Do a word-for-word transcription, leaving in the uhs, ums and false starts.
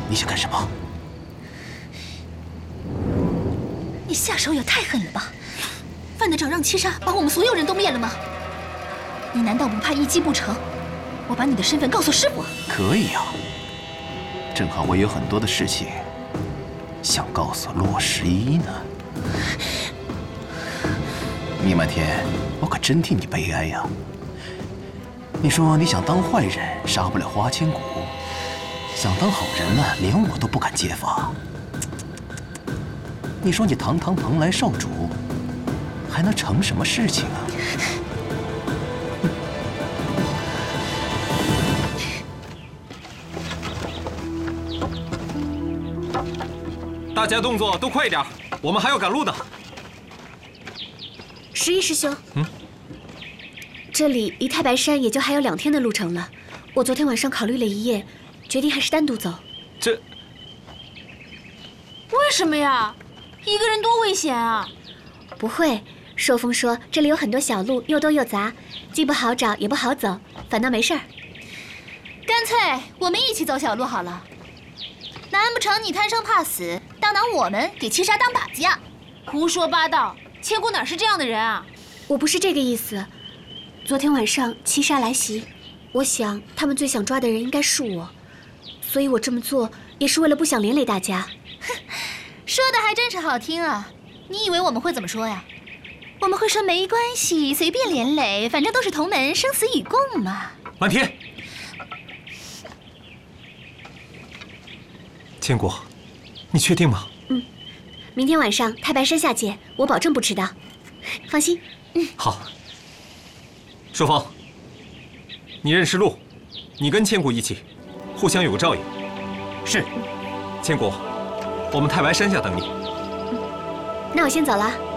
你想干什么？ 你下手也太狠了吧！犯得着让七杀把我们所有人都灭了吗？你难道不怕一击不成？我把你的身份告诉师傅。 可以啊，正好我有很多的事情想告诉洛十一呢。弥漫天，我可真替你悲哀呀！你说你想当坏人，杀不了花千骨；想当好人了，连我都不敢揭发。你说你堂堂蓬莱少主，还能成什么事情啊？ 大家动作都快一点，我们还要赶路呢。 十一师兄， 嗯， 这里离太白山也就还有两天的路程了。我昨天晚上考虑了一夜，决定还是单独走。 这为什么呀？一个人多危险啊！ 不会，朔风说这里有很多小路，又多又杂，既不好找也不好走，反倒没事儿。 干脆我们一起走小路好了。难不成你贪生怕死，当拿我们给七杀当靶子呀？胡说八道！千古哪是这样的人啊？ 我不是这个意思。昨天晚上七杀来袭，我想他们最想抓的人应该是我，所以我这么做也是为了不想连累大家。 哼，说的还真是好听啊！你以为我们会怎么说呀？我们会说没关系，随便连累，反正都是同门，生死与共嘛。 漫天，千古，你确定吗？ 嗯，明天晚上太白山下见，我保证不迟到。放心。 嗯， 好。朔风，你认识路，你跟千古一起，互相有个照应。 是。 千古，我们太白山下等你。 嗯，那我先走了。